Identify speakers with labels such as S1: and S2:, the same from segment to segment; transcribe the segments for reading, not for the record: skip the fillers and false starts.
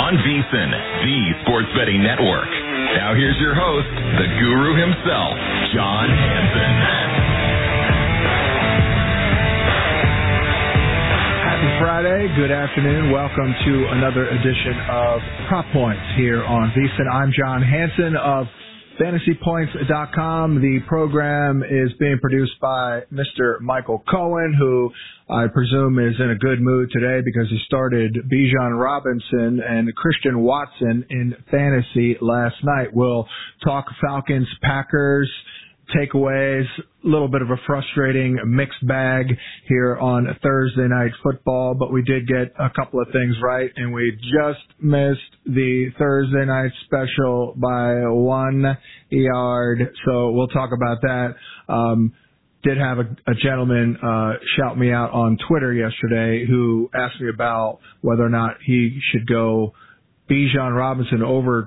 S1: on VSiN, the sports betting network. Now here's your host, the guru himself, John Hansen.
S2: Happy Friday. Good afternoon. Welcome to another edition of Prop Points here on VSiN. I'm John Hansen of FantasyPoints.com. The program is being produced by Mr. Michael Cohen, who I presume is in a good mood today because he started Bijan Robinson and Christian Watson in fantasy last night. We'll talk Falcons, Packers, takeaways, a little bit of a frustrating mixed bag here on Thursday Night Football, but we did get a couple of things right, and we just missed the Thursday Night Special by 1 yard, so we'll talk about that. Did have a gentleman shout me out on Twitter yesterday who asked me about whether or not he should go Bijan Robinson over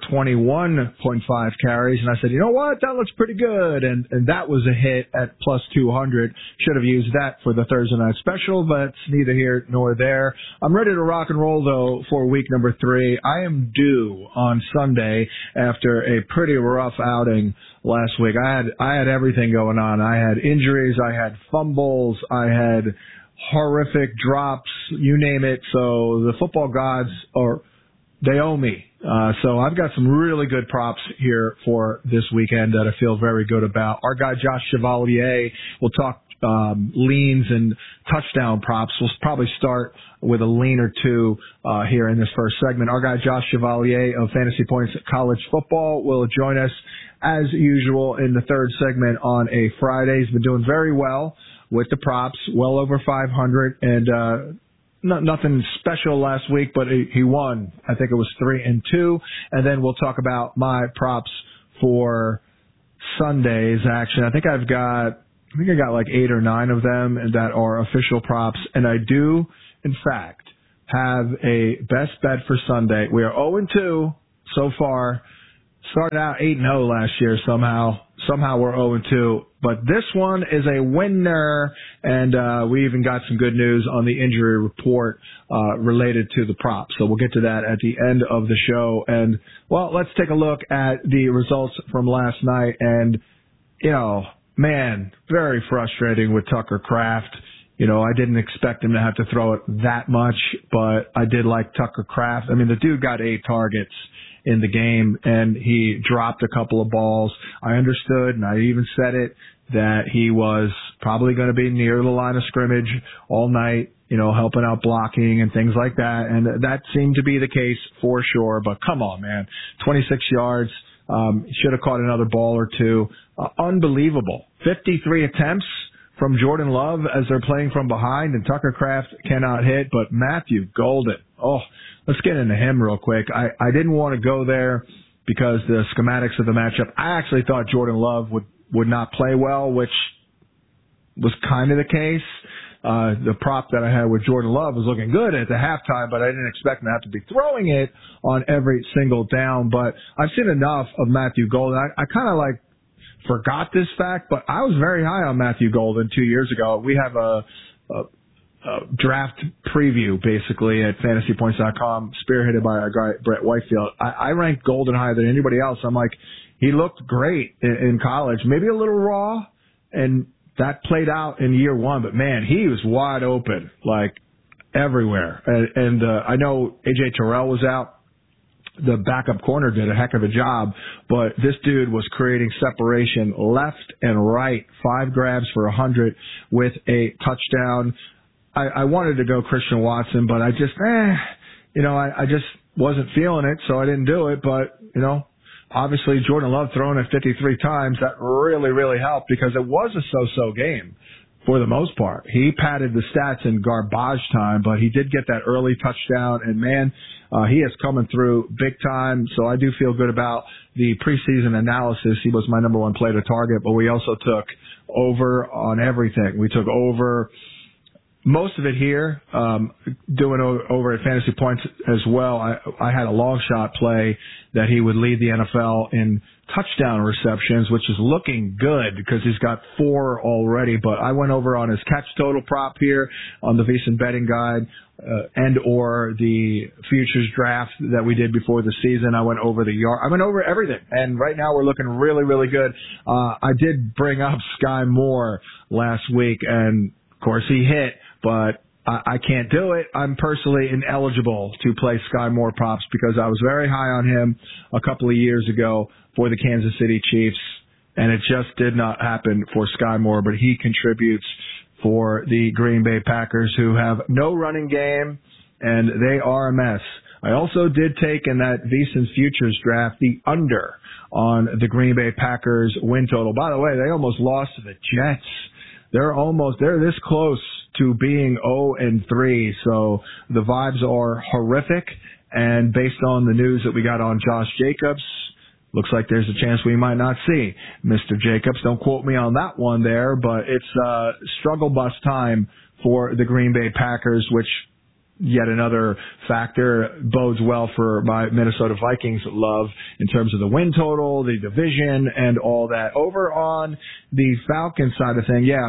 S2: 21.5 carries, and I said, you know what, that looks pretty good, and that was a hit at plus 200. Should have used that for the Thursday Night Special, but it's neither here nor there. I'm ready to rock and roll, though, for week number 3. I am due on Sunday after a pretty rough outing last week. I had everything going on. I had injuries, I had fumbles, I had horrific drops, you name it. So the football gods they owe me. So I've got some really good props here for this weekend that I feel very good about. Our guy Josh Chevalier will talk leans and touchdown props. We'll probably start with a lean or two here in this first segment. Our guy Josh Chevalier of Fantasy Points College Football will join us as usual in the third segment on a Friday. He's been doing very well with the props, well over 500, and nothing special last week, but he won. I think it was 3-2. And then we'll talk about my props for Sunday's action. I think I got like 8 or 9 of them that are official props. And I do, in fact, have a best bet for Sunday. We are 0-2 so far. Started out 8-0 last year somehow. Somehow we're 0-2. But this one is a winner, and we even got some good news on the injury report related to the props. So we'll get to that at the end of the show. And, well, let's take a look at the results from last night. And, you know, man, very frustrating with Tucker Kraft. You know, I didn't expect him to have to throw it that much, but I did like Tucker Kraft. I mean, the dude got 8 targets in the game, and he dropped a couple of balls. I understood, and I even said it, that he was probably going to be near the line of scrimmage all night, you know, helping out blocking and things like that, and that seemed to be the case for sure. But come on, man, 26 yards, should have caught another ball or two. Unbelievable. 53 attempts from Jordan Love as they're playing from behind, and Tucker Kraft cannot hit, but Matthew Golden, let's get into him real quick. I didn't want to go there because the schematics of the matchup, I actually thought Jordan Love would not play well, which was kind of the case. The prop that I had with Jordan Love was looking good at the halftime, but I didn't expect him to have to be throwing it on every single down. But I've seen enough of Matthew Golden. I kind of forgot this fact, but I was very high on Matthew Golden 2 years ago. We have a draft preview basically at fantasypoints.com, spearheaded by our guy Brett Whitefield. I ranked Golden higher than anybody else. I'm like, he looked great in college, maybe a little raw, and that played out in year 1, but man, he was wide open, like everywhere. And I know AJ Terrell was out. The backup corner did a heck of a job, but this dude was creating separation left and right, 5 grabs for 100 with a touchdown. I wanted to go Christian Watson, but I just, I just wasn't feeling it, so I didn't do it. But, obviously Jordan Love throwing it 53 times, that really, really helped because it was a so-so game for the most part. He padded the stats in garbage time, but he did get that early touchdown, and man, he is coming through big time. So I do feel good about the preseason analysis. He was my number 1 play to target, but we also took over on everything. We took over most of it here, doing over at Fantasy Points as well. I had a long shot play that he would lead the NFL in touchdown receptions, which is looking good because he's got 4 already. But I went over on his catch total prop here on the VSiN Betting Guide and or the futures draft that we did before the season. I went over the yard. I went over everything. And right now we're looking really, really good. I did bring up Sky Moore last week, and of course he hit, but I can't do it. I'm personally ineligible to play Sky Moore props because I was very high on him a couple of years ago for the Kansas City Chiefs, and it just did not happen for Sky Moore, but he contributes for the Green Bay Packers, who have no running game, and they are a mess. I also did take in that VSiN Futures draft the under on the Green Bay Packers win total. By the way, they almost lost to the Jets. They're this close to being 0-3, so the vibes are horrific. And based on the news that we got on Josh Jacobs, looks like there's a chance we might not see Mr. Jacobs. Don't quote me on that one there, but it's struggle bus time for the Green Bay Packers, which yet another factor bodes well for my Minnesota Vikings love in terms of the win total, the division, and all that. Over on the Falcons side of things, yeah,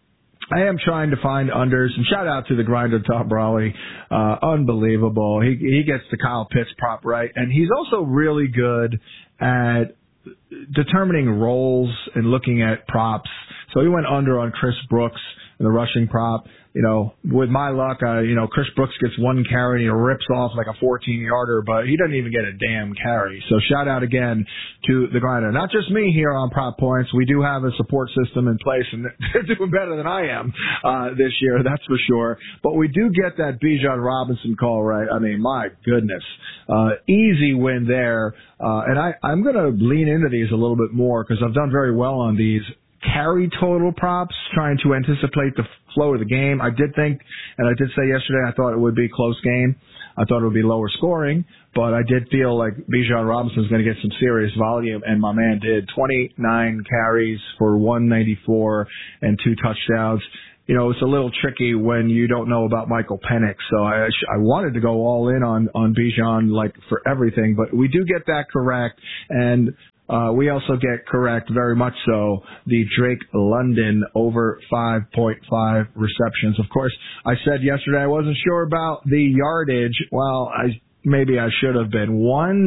S2: I am trying to find unders, and shout out to the grinder Tom Brawley. Unbelievable. He gets the Kyle Pitts prop right, and he's also really good at determining roles and looking at props. So he went under on Chris Brooks in the rushing prop. You know, with my luck, Chris Brooks gets 1 carry and he rips off like a 14-yarder, but he doesn't even get a damn carry. So shout out again to the grinder. Not just me here on Prop Points. We do have a support system in place, and they're doing better than I am this year, that's for sure. But we do get that Bijan Robinson call right. I mean, my goodness. Easy win there. And I'm going to lean into these a little bit more because I've done very well on these carry total props, trying to anticipate the flow of the game. I did think, and I did say yesterday, I thought it would be a close game. I thought it would be lower scoring, but I did feel like Bijan Robinson's going to get some serious volume, and my man did. 29 carries for 194 and 2 touchdowns. You know, it's a little tricky when you don't know about Michael Penix, so I wanted to go all in on Bijan, like, for everything, but we do get that correct, and we also get correct, very much so, the Drake London over 5.5 receptions. Of course, I said yesterday I wasn't sure about the yardage. Well, maybe I should have been.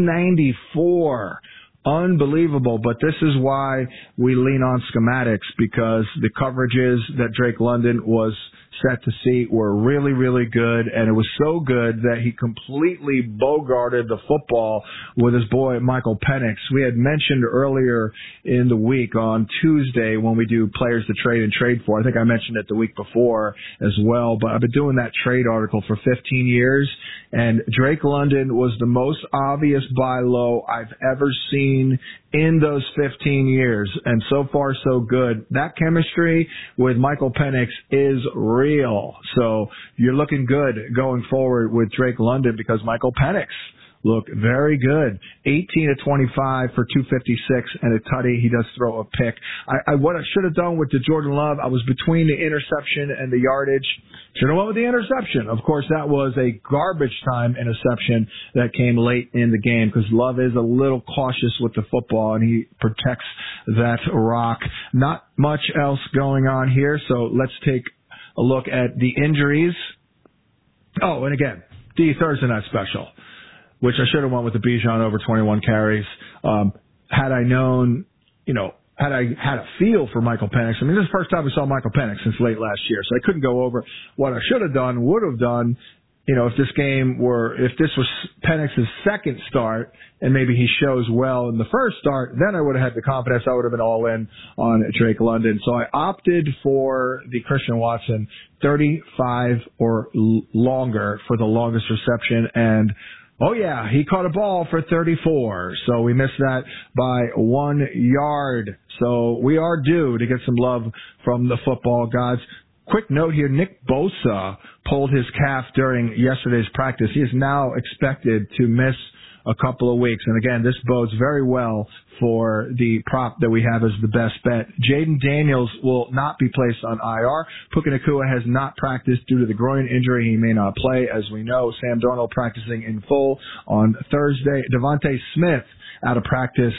S2: 194. Unbelievable, but this is why we lean on schematics, because the coverages that Drake London was set to see were really, really good, and it was so good that he completely bogarted the football with his boy Michael Penix. We had mentioned earlier in the week on Tuesday when we do players to trade and trade for. I think I mentioned it the week before as well, but I've been doing that trade article for 15 years, and Drake London was the most obvious buy low I've ever seen in those 15 years, and so far so good. That chemistry with Michael Penix is real, so you're looking good going forward with Drake London because Michael Penix looked very good. 18 to 25 for 256 and a tutty. He does throw a pick. What I should have done with the Jordan Love, I was between the interception and the yardage. Should have went with the interception. Of course, that was a garbage time interception that came late in the game because Love is a little cautious with the football and he protects that rock. Not much else going on here, so let's take a look at the injuries. Oh, and again, the Thursday night special, which I should have went with the Bijan over 21 carries. Had I known, had I had a feel for Michael Penix. I mean, this is the first time we saw Michael Penix since late last year, so I couldn't go over what I should have done, would have done, if this was Penix's second start and maybe he shows well in the first start, then I would have had the confidence. I would have been all in on Drake London. So I opted for the Christian Watson 35 or longer for the longest reception, and oh, yeah, he caught a ball for 34, so we missed that by 1 yard. So we are due to get some love from the football gods. Quick note here, Nick Bosa pulled his calf during yesterday's practice. He is now expected to miss a couple of weeks. And again, this bodes very well for the prop that we have as the best bet. Jaden Daniels will not be placed on IR. Puka Nacua has not practiced due to the groin injury. He may not play, as we know. Sam Darnold practicing in full on Thursday. Devontae Smith out of practice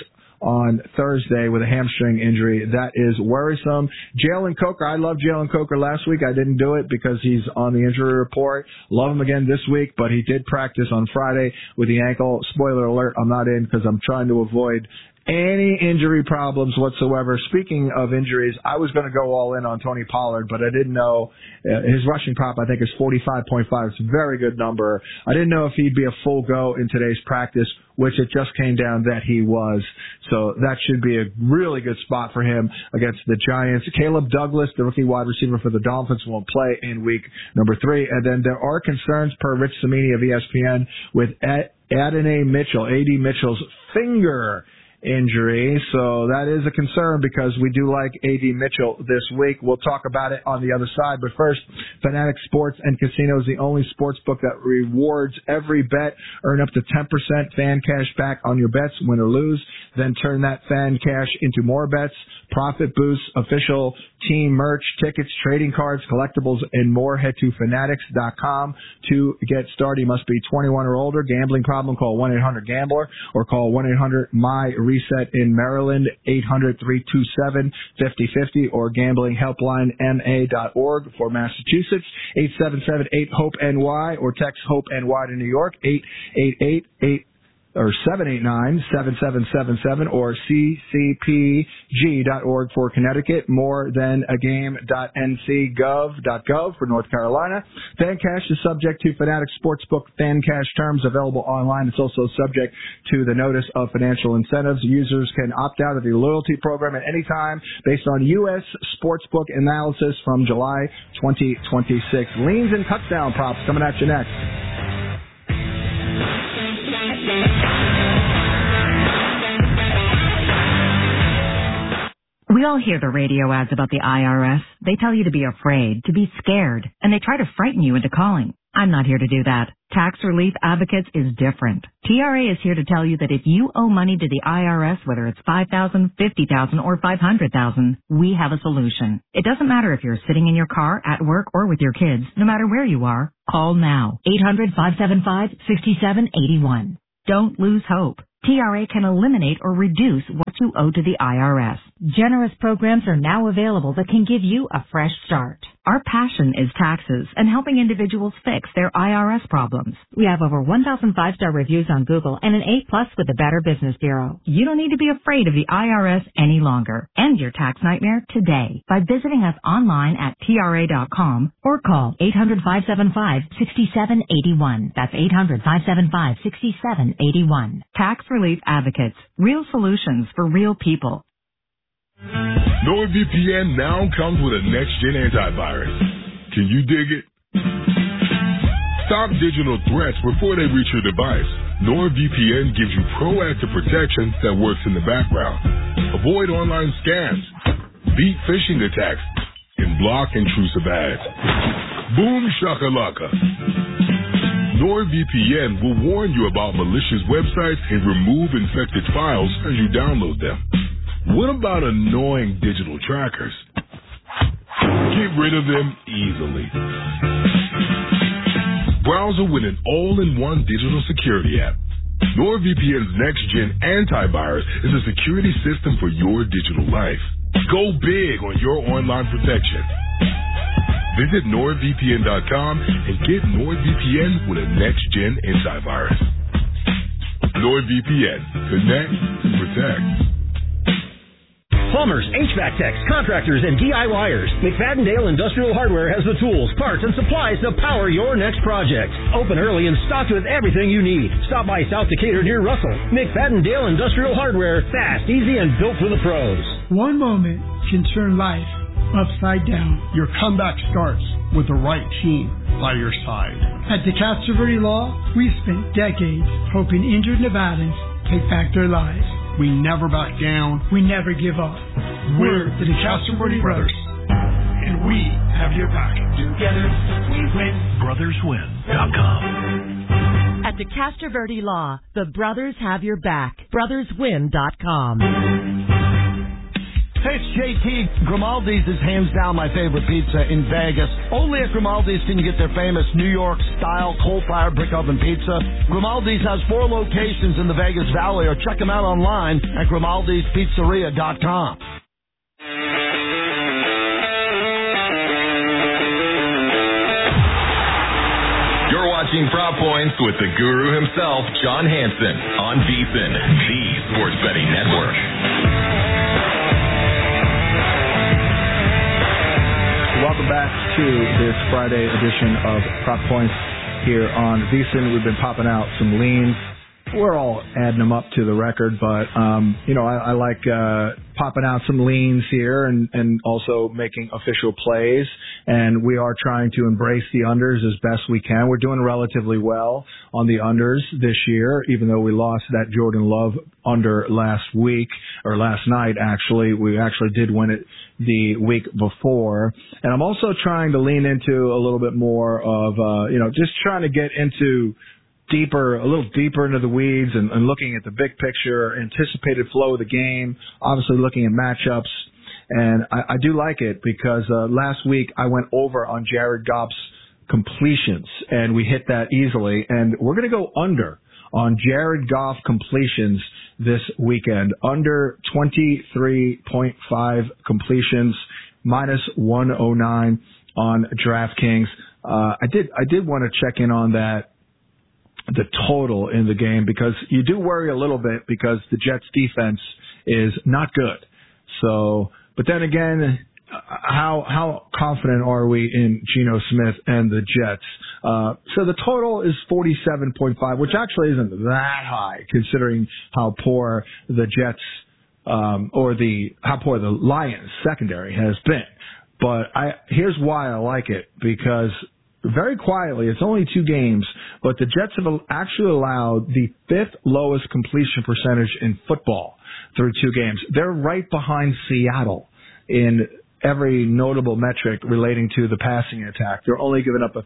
S2: on Thursday with a hamstring injury. That is worrisome. Jalen Coker, I loved Jalen Coker last week. I didn't do it because he's on the injury report. Love him again this week, but he did practice on Friday with the ankle. Spoiler alert, I'm not in because I'm trying to avoid any injury problems whatsoever. Speaking of injuries, I was going to go all in on Tony Pollard, but I didn't know his rushing prop, I think, is 45.5. It's a very good number. I didn't know if he'd be a full go in today's practice, which it just came down that he was. So that should be a really good spot for him against the Giants. Caleb Douglas, the rookie wide receiver for the Dolphins, won't play in week number 3. And then there are concerns, per Rich Cimini of ESPN, with Adonai Mitchell, A.D. Mitchell's finger injury. So that is a concern because we do like A.D. Mitchell this week. We'll talk about it on the other side. But first, Fanatics Sports and Casino is the only sports book that rewards every bet. Earn up to 10% fan cash back on your bets, win or lose. Then turn that fan cash into more bets, profit boosts, official team merch, tickets, trading cards, collectibles, and more. Head to Fanatics.com to get started. You must be 21 or older. Gambling problem? Call 1-800-GAMBLER or call 1-800-MY-RESET in Maryland, 800-327-5050 or gamblinghelplinema.org for Massachusetts, 877-8-HOPE-NY or text HOPE-NY to New York, 789-7777 or ccpg.org for Connecticut, morethanagame.ncgov.gov for North Carolina. Fan cash is subject to Fanatics Sportsbook fan cash terms available online. It's also subject to the notice of financial incentives. Users can opt out of the loyalty program at any time based on U.S. Sportsbook analysis from July 2026. Leans and touchdown props coming at you next.
S3: We all hear the radio ads about the IRS. They tell you to be afraid, to be scared, and they try to frighten you into calling. I'm not here to do that. Tax Relief Advocates is different. TRA is here to tell you that if you owe money to the IRS, whether it's $5,000, $50,000, or $500,000, we have a solution. It doesn't matter if you're sitting in your car, at work, or with your kids. No matter where you are, call now. 800-575-6781. Don't lose hope. TRA can eliminate or reduce what you owe to the IRS. Generous programs are now available that can give you a fresh start. Our passion is taxes and helping individuals fix their IRS problems. We have over 1,000 5-star reviews on Google and an A+ with the Better Business Bureau. You don't need to be afraid of the IRS any longer. End your tax nightmare today by visiting us online at TRA.com or call 800-575-6781. That's 800-575-6781. Tax Relief Advocates. Real solutions for real people.
S4: NordVPN now comes with a next-gen antivirus. Can you dig it? Stop digital threats before they reach your device. NordVPN gives you proactive protection that works in the background. Avoid online scams, beat phishing attacks, and block intrusive ads. Boom shakalaka. NordVPN will warn you about malicious websites and remove infected files as you download them. What about annoying digital trackers? Get rid of them easily. Browser with an all-in-one digital security app. NordVPN's next-gen antivirus is a security system for your digital life. Go big on your online protection. Visit NordVPN.com and get NordVPN with a next-gen antivirus. NordVPN. Connect to protect.
S5: Plumbers, HVAC techs, contractors, and DIYers. McFadden-Dale Industrial Hardware has the tools, parts, and supplies to power your next project. Open early and stocked with everything you need. Stop by South Decatur near Russell. McFadden-Dale Industrial Hardware. Fast, easy, and built for the pros.
S6: One moment can turn life upside down.
S7: Your comeback starts with the right team by your side.
S6: At the Castroverde Law, we've spent decades helping injured Nevadans take back their lives.
S7: We never back down.
S6: We never give up.
S7: We're the Castroverde Brothers, and we have your back.
S8: Together we win.
S9: BrothersWin.com. At the Castroverde Law, the brothers have your back. BrothersWin.com.
S10: Hey, it's JT. Grimaldi's is hands down my favorite pizza in Vegas. Only at Grimaldi's can you get their famous New York-style coal-fired brick oven pizza. Grimaldi's has 4 locations in the Vegas Valley, or check them out online at Grimaldi'sPizzeria.com.
S1: You're watching Prop Points with the guru himself, John Hansen, on VSiN, the Sports Betting Network.
S2: Welcome back to this Friday edition of Prop Points here on VSiN. We've been popping out some leans. We're all adding them up to the record, but, I like popping out some leans here and also making official plays. And we are trying to embrace the unders as best we can. We're doing relatively well on the unders this year, even though we lost that Jordan Love under last night, actually. We actually did win it the week before. And I'm also trying to lean into a little bit more of, just trying to get into a little deeper into the weeds and looking at the big picture, anticipated flow of the game, obviously looking at matchups. And I do like it because last week I went over on Jared Goff's completions, and we hit that easily. And we're going to go under on Jared Goff completions this weekend, under 23.5 completions, minus 109 on DraftKings. I did want to check in on the total in the game, because you do worry a little bit because the Jets defense is not good. So, but then again, how confident are we in Geno Smith and the Jets? So the total is 47.5, which actually isn't that high considering how poor the Jets, how poor the Lions secondary has been. But here's why I like it, because very quietly, it's only 2 games, but the Jets have actually allowed the 5th lowest completion percentage in football through 2 games. They're right behind Seattle in every notable metric relating to the passing attack. They're only giving up a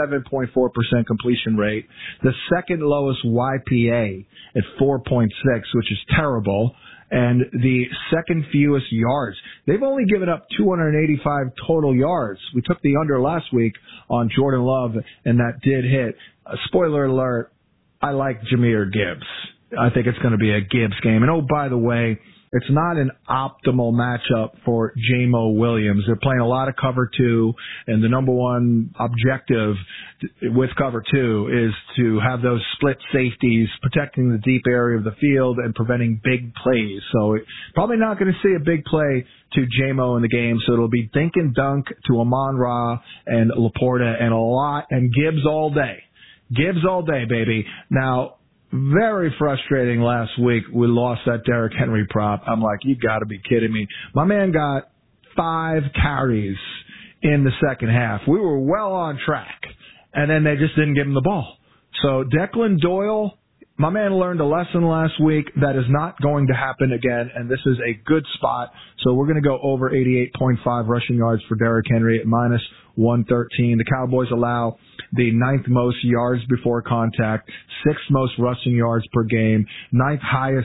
S2: 57.4% completion rate, the second lowest YPA at 4.6, which is terrible, and the second fewest yards. They've only given up 285 total yards. We took the under last week on Jordan Love, and that did hit. Spoiler alert, I like Jahmyr Gibbs. I think it's going to be a Gibbs game. And, oh, by the way, it's not an optimal matchup for Jamo Williams. They're playing a lot of cover 2, and the number one objective with cover 2 is to have those split safeties protecting the deep area of the field and preventing big plays. So probably not going to see a big play to Jamo in the game. So it'll be dink and dunk to Amon-Ra and Laporta and Gibbs all day. Gibbs all day, baby. Now, very frustrating last week. We lost that Derrick Henry prop. I'm like, you got to be kidding me. My man got 5 carries in the second half. We were well on track, and then they just didn't give him the ball. So Declan Doyle, my man learned a lesson last week. That is not going to happen again, and this is a good spot. So we're going to go over 88.5 rushing yards for Derrick Henry at minus 113. The Cowboys allow the 9th most yards before contact, 6th most rushing yards per game, 9th highest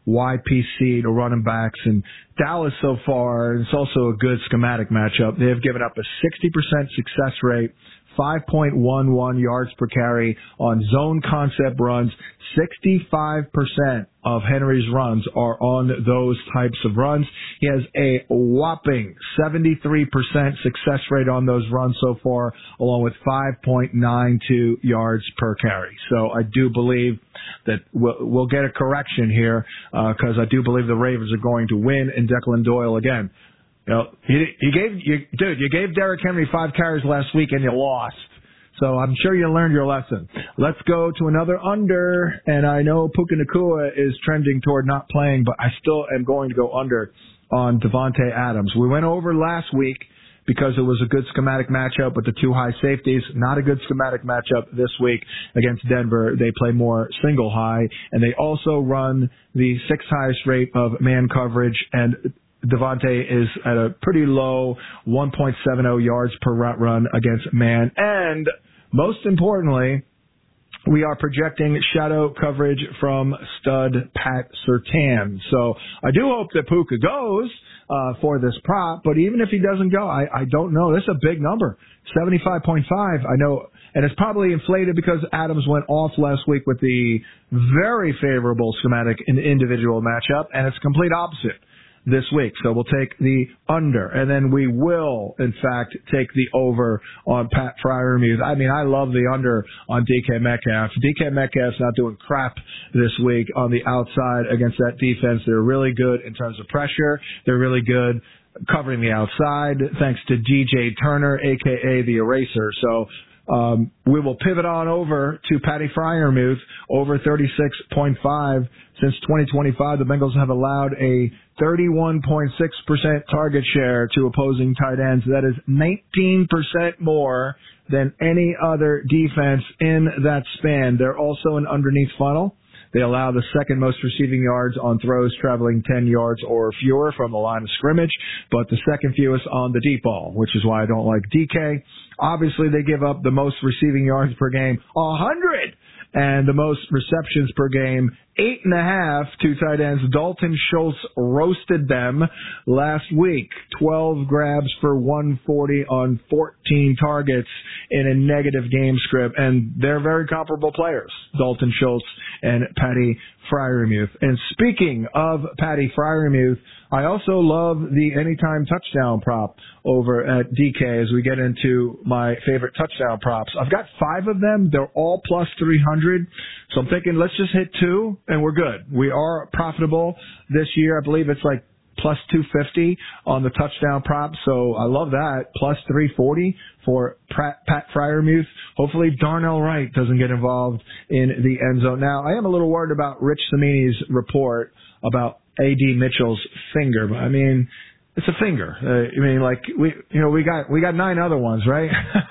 S2: YPC to running backs. And Dallas so far, it's also a good schematic matchup. They have given up a 60% success rate, 5.11 yards per carry on zone concept runs. 65% of Henry's runs are on those types of runs. He has a whopping 73% success rate on those runs so far, along with 5.92 yards per carry. So I do believe that we'll get a correction here because I do believe the Ravens are going to win, and Declan Doyle again. You know, you gave Derrick Henry 5 carries last week and you lost. So I'm sure you learned your lesson. Let's go to another under, and I know Puka Nacua is trending toward not playing, but I still am going to go under on Devontae Adams. We went over last week because it was a good schematic matchup with the 2 high safeties. Not a good schematic matchup this week against Denver. They play more single high, and they also run the 6th highest rate of man coverage, and Devontae is at a pretty low 1.70 yards per route run against man. And most importantly, we are projecting shadow coverage from stud Pat Surtain. So I do hope that Puka goes. for this prop. But even if he doesn't go, I don't know. This is a big number, 75.5. I know, and it's probably inflated because Adams went off last week with the very favorable schematic in the individual matchup, and it's complete opposite this week. So we'll take the under, and then we will, in fact, take the over on Pat Freiermuth. I mean, I love the under on DK Metcalf. DK Metcalf's not doing crap this week on the outside against that defense. They're really good in terms of pressure. They're really good covering the outside, thanks to DJ Turner, a.k.a. the Eraser. So we will pivot on over to Patty Freiermuth, over 36.5. Since 2025, the Bengals have allowed a 31.6% target share to opposing tight ends. That is 19% more than any other defense in that span. They're also an underneath funnel. They allow the second most receiving yards on throws traveling 10 yards or fewer from the line of scrimmage, but the second fewest on the deep ball, which is why I don't like DK. Obviously, they give up the most receiving yards per game, 100, and the most receptions per game, 8.5. Two tight ends. Dalton Schultz roasted them last week. 12 grabs for 140 on 14 targets in a negative game script, and they're very comparable players, Dalton Schultz and Patty Freiermuth. And speaking of Patty Freiermuth, I also love the anytime touchdown prop over at DK as we get into my favorite touchdown props. I've got 5 of them. They're all plus 300. So I'm thinking let's just hit 2 and we're good. We are profitable this year. I believe it's like plus 250 on the touchdown prop. So I love that. Plus 340 for Pat Freiermuth. Hopefully Darnell Wright doesn't get involved in the end zone. Now, I am a little worried about Rich Cimini's report about A.D. Mitchell's finger. But I mean, it's a finger. I mean, like we got 9 other ones, right?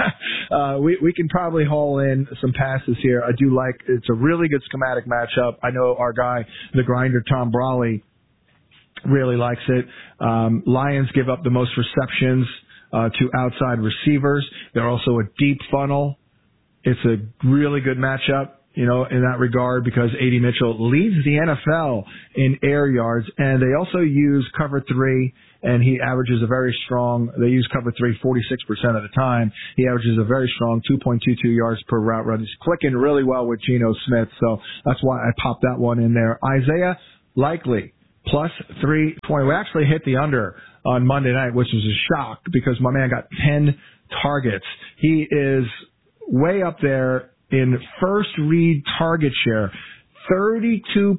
S2: We can probably haul in some passes here. I do like it's a really good schematic matchup. I know our guy, the grinder Tom Brawley, really likes it. Lions give up the most receptions to outside receivers. They're also a deep funnel. It's a really good matchup, in that regard, because A.D. Mitchell leads the NFL in air yards, and they also use cover 3, and he averages they use cover 3 46% of the time. He averages a very strong 2.22 yards per route run. He's clicking really well with Geno Smith, so that's why I popped that one in there. Isaiah Likely, plus 320. We actually hit the under on Monday night, which was a shock because my man got 10 targets. He is way up there in first read target share. 32.7%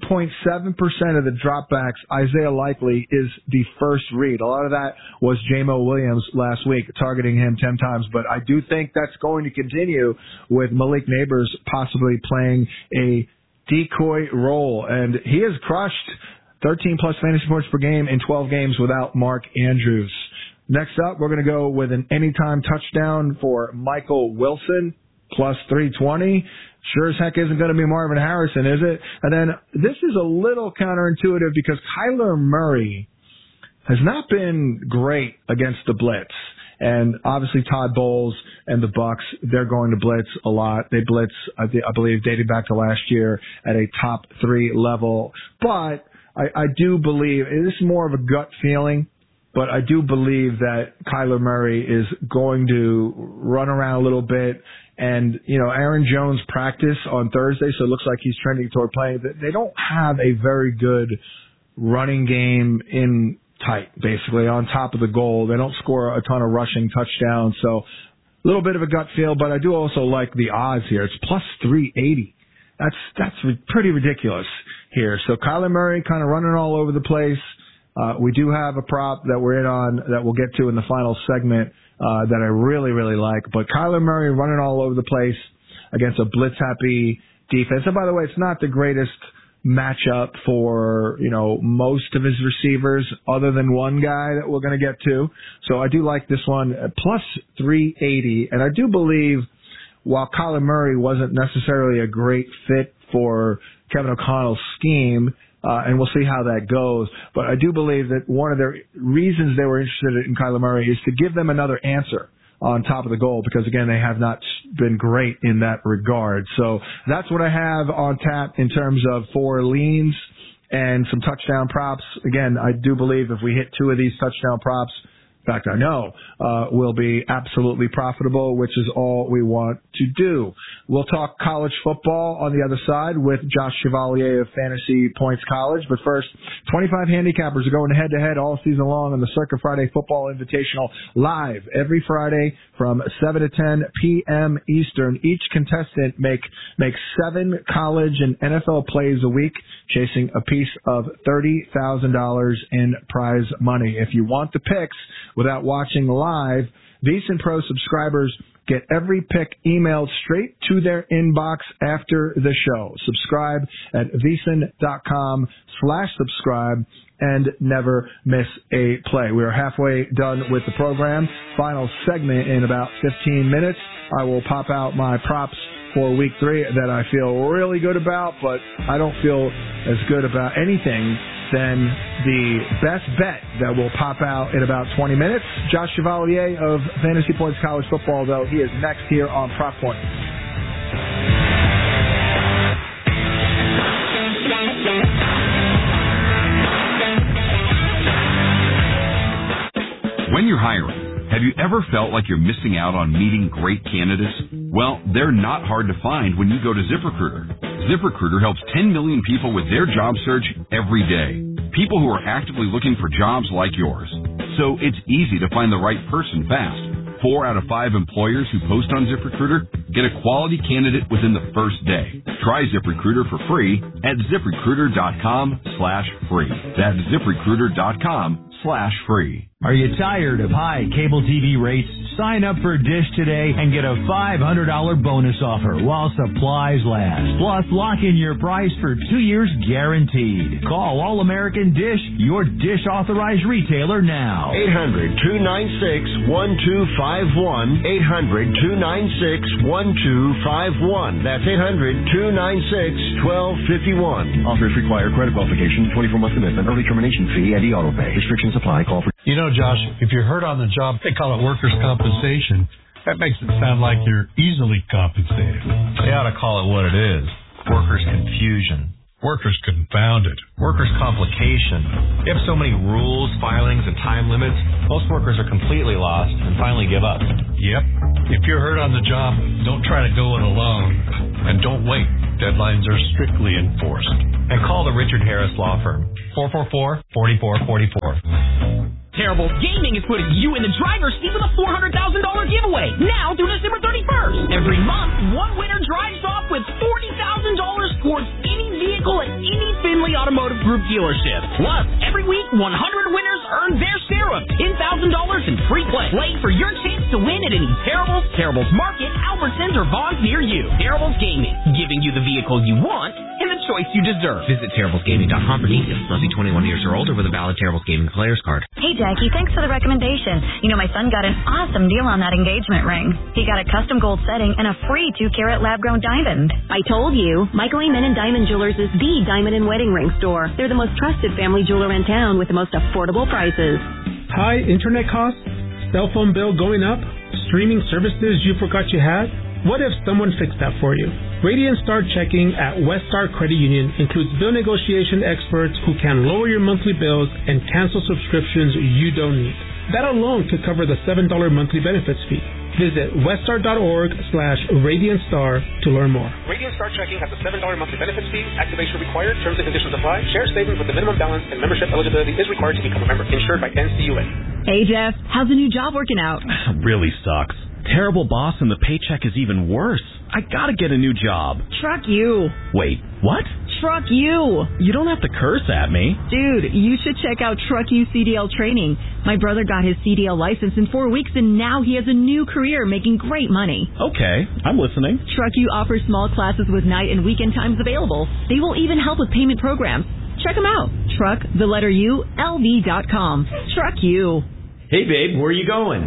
S2: of the dropbacks, Isaiah Likely is the first read. A lot of that was Jamo Williams last week, targeting him 10 times. But I do think that's going to continue with Malik Neighbors possibly playing a decoy role. And he has crushed 13-plus fantasy points per game in 12 games without Mark Andrews. Next up, we're going to go with an anytime touchdown for Michael Wilson, plus 320. Sure as heck isn't going to be Marvin Harrison, is it? And then this is a little counterintuitive because Kyler Murray has not been great against the blitz. And obviously Todd Bowles and the Bucs, they're going to blitz a lot. They blitz, I believe, dating back to last year at a top 3 level. But I do believe, this is more of a gut feeling, but I do believe that Kyler Murray is going to run around a little bit. And, Aaron Jones practiced on Thursday, so it looks like he's trending toward playing. They don't have a very good running game in tight, basically, on top of the goal. They don't score a ton of rushing touchdowns, so a little bit of a gut feel, but I do also like the odds here. It's plus 380. That's pretty ridiculous here. So Kyler Murray kind of running all over the place. We do have a prop that we're in on that we'll get to in the final segment that I really, really like. But Kyler Murray running all over the place against a blitz-happy defense. And by the way, it's not the greatest matchup for, most of his receivers other than one guy that we're going to get to. So I do like this one, plus 380. And I do believe while Kyler Murray wasn't necessarily a great fit for Kevin O'Connell's scheme, and we'll see how that goes. But I do believe that one of the reasons they were interested in Kyler Murray is to give them another answer on top of the goal because, again, they have not been great in that regard. So that's what I have on tap in terms of 4 leans and some touchdown props. Again, I do believe if we hit 2 of these touchdown props, in fact, I know, will be absolutely profitable, which is all we want to do. We'll talk college football on the other side with Josh Chevalier of Fantasy Points College. But first, 25 handicappers are going head-to-head all season long on the Circa Friday Football Invitational live every Friday from 7 to 10 p.m. Eastern. Each contestant makes 7 college and NFL plays a week, chasing a piece of $30,000 in prize money. If you want the picks without watching live, VSiN Pro subscribers get every pick emailed straight to their inbox after the show. Subscribe at vsin.com/subscribe and never miss a play. We are halfway done with the program. Final segment in about 15 minutes. I will pop out my props for week 3 that I feel really good about, but I don't feel as good about anything than the best bet that will pop out in about 20 minutes. Josh Chevalier of Fantasy Points College Football, though, he is next here on Prop Point.
S11: When you're hiring, have you ever felt like you're missing out on meeting great candidates? Well, they're not hard to find when you go to ZipRecruiter. ZipRecruiter helps 10 million people with their job search every day. People who are actively looking for jobs like yours. So it's easy to find the right person fast. 4 out of 5 employers who post on ZipRecruiter get a quality candidate within the first day. Try ZipRecruiter for free at ZipRecruiter.com/free. That's ZipRecruiter.com/free.
S12: Are you tired of high cable TV rates? Sign up for Dish today and get a $500 bonus offer while supplies last. Plus, lock in your price for 2 years guaranteed. Call All American Dish, your Dish authorized retailer now.
S13: 800-296-1251. 800-296-1251. That's 800-296-1251.
S14: Offers require credit qualification, 24-month commitment, early termination fee, and auto pay. Restrictions apply. Call for...
S15: You know, Josh, if you're hurt on the job, they call it workers' compensation. That makes it sound like you're easily compensated.
S16: They ought to call it what it is. Workers' confusion.
S15: Workers' confounded.
S16: Workers' complication. You have so many rules, filings, and time limits, most workers are completely lost and finally give up.
S15: Yep. If you're hurt on the job, don't try to go it alone. And don't wait. Deadlines are strictly enforced.
S16: And call the Richard Harris Law Firm. 444-4444.
S17: Terrible Gaming is putting you in the driver's seat with a $400,000 giveaway now through December 31st. Every month, one winner drives off with $40,000 towards any vehicle at any Finley Automotive Group dealership. Plus, every week, 100 winners earn their share of $10,000 in free play. Play for your chance to win at any Terribles Market, Albertsons, or Vaughn's near you. Terribles Gaming, giving you the vehicle you want and the choice you deserve.
S18: Visit TerriblesGaming.com for details. Must be 21 years or older with a valid Terribles Gaming player's card.
S19: Hey, Jackie, thanks for the recommendation. You know, my son got an awesome deal on that engagement ring. He got a custom gold setting and a free 2-carat lab-grown diamond.
S20: I told you, Michael Amen and Diamond Jewelers is the diamond and wedding ring store. They're the most trusted family jeweler in town with the most affordable prices.
S21: High internet costs? Cell phone bill going up? Streaming services you forgot you had? What if someone fixed that for you? Radiant Star Checking at Weststar Credit Union includes bill negotiation experts who can lower your monthly bills and cancel subscriptions you don't need. That alone could cover the $7 monthly benefits fee. Visit weststar.org/RadiantStar to learn more.
S22: Radiant Star Checking has a $7 monthly benefits fee. Activation required. Terms and conditions apply. Share statement with the minimum balance and membership eligibility is required to become a member. Insured by NCUA.
S20: Hey, Jeff. How's the new job working out?
S23: Really sucks. Terrible boss and the paycheck is even worse. I gotta get a new job.
S20: Truck you.
S23: Wait, what?
S20: Truck you.
S23: You don't have to curse at me.
S20: Dude, you should check out Truck You CDL training. My brother got his CDL license in 4 weeks and now he has a new career making great money.
S23: Okay, I'm listening.
S20: Truck You offers small classes with night and weekend times available. They will even help with payment programs. Check them out. LV.com. Truck You.
S24: Hey, babe, where are you going?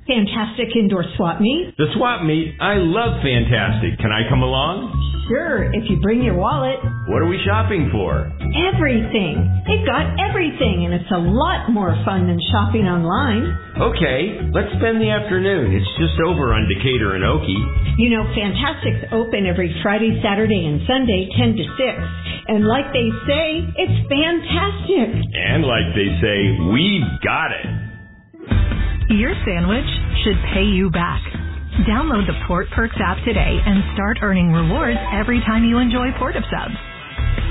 S3: Fantastic indoor swap meet.
S4: The swap meet? I love Fantastic. Can I come along?
S3: Sure, if you bring your wallet.
S4: What are we shopping for?
S3: Everything. They've got everything, and it's a lot more fun than shopping online.
S4: Okay, let's spend the afternoon. It's just over on Decatur and Okie.
S3: You know, Fantastic's open every Friday, Saturday, and Sunday, 10 to 6. And like they say, it's fantastic.
S4: And like they say, we've got it.
S5: Your sandwich should pay you back. Download the Port Perks app today and start earning rewards every time you enjoy Port of Subs.